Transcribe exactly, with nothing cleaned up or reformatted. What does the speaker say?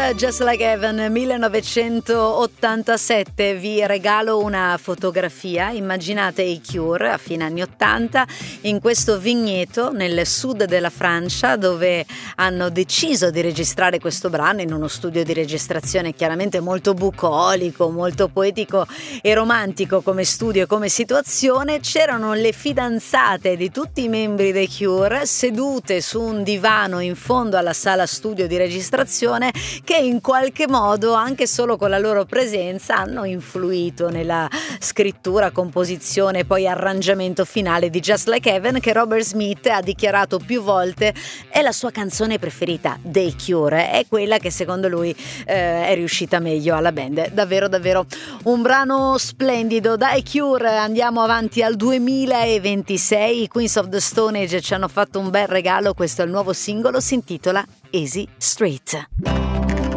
Cure, Just Like Heaven, millenovecentottantasette. Vi regalo una fotografia. Immaginate i Cure a fine anni ottanta in questo vigneto nel sud della Francia, dove hanno deciso di registrare questo brano in uno studio di registrazione chiaramente molto bucolico, molto poetico e romantico come studio e come situazione. C'erano le fidanzate di tutti i membri dei Cure sedute su un divano in fondo alla sala studio di registrazione, che in qualche modo, anche solo con la loro presenza, hanno influito nella scrittura, composizione e poi arrangiamento finale di Just Like Heaven, che Robert Smith ha dichiarato più volte è la sua canzone preferita dei Cure, è quella che secondo lui eh, è riuscita meglio alla band. Davvero davvero un brano splendido. Dai Cure andiamo avanti al duemilaventisei. I Queens of the Stone Age ci hanno fatto un bel regalo. Questo è il nuovo singolo, si intitola Easy Street.